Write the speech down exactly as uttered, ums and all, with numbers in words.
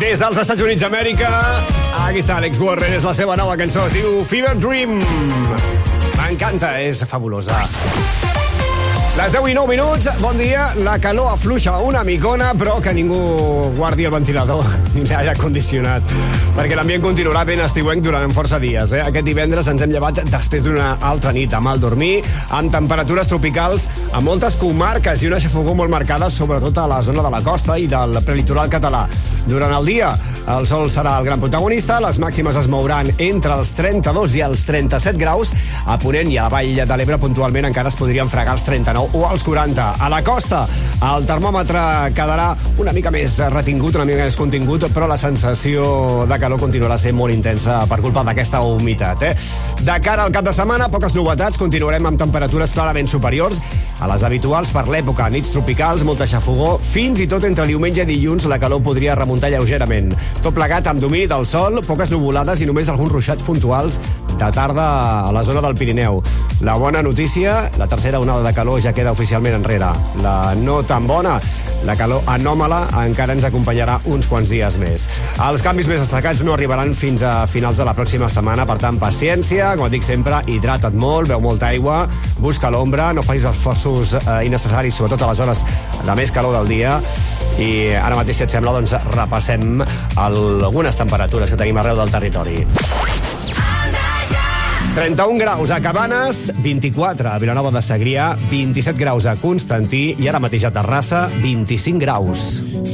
Des dels Estats Units d'Amèrica, aquí està Alex Warren, és la seva nova cançó, es diu Fever Dream. M'encanta, és fabulosa. Les deu i nou minuts, bon dia. La calor afluixa una micona, però que ningú guardi el ventilador ni l'aire condicionat, perquè l'ambient continuarà ben estiuenc durant força dies. Eh? Aquest divendres ens hem llevat després d'una altra nit a mal dormir, amb temperatures tropicals a moltes comarques i una xafogor molt marcada, sobretot a la zona de la costa i del prelitoral català. Durant el dia, el sol serà el gran protagonista, les màximes es mouran entre els trenta-dos i els trenta-set graus, a Ponent i a la Vall de l'Ebre puntualment encara es podrien fregar els trenta-nou o als quaranta. A la costa, el termòmetre quedarà una mica més retingut, una mica més contingut, però la sensació de calor continuarà sent molt intensa per culpa d'aquesta humitat. Eh? De cara al cap de setmana, poques novetats, continuarem amb temperatures clarament superiors a les habituals per l'època, nits tropicals, molta xafogor, fins i tot entre diumenge i dilluns la calor podria remuntar lleugerament. Tot plegat amb domini del sol, poques nuvolades i només alguns ruixats puntuals de tarda a la zona del Pirineu. La bona notícia, la tercera onada de calor ja queda oficialment enrere. La no tan bona, la calor anòmala, encara ens acompanyarà uns quants dies més. Els canvis més destacats no arribaran fins a finals de la pròxima setmana, per tant, paciència, com et dic sempre, hidrata't molt, beu molta aigua, busca l'ombra, no facis esforços eh, innecessaris, sobretot a les hores de més calor del dia. I ara mateix, si et sembla, doncs repassem algunes temperatures que tenim arreu del territori. trenta-un graus a Cabanes, vint-i-quatre a Vilanova de Segrià, vint-i-set graus a Constantí i ara mateix a Terrassa, vint-i-cinc graus.